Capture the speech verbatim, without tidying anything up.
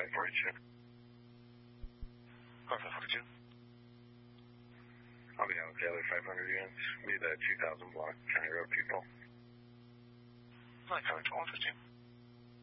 five forty-two. five forty-two. I'll be out with the other five hundred units. Be the two thousand block, County Road people. Hi, County one fifteen.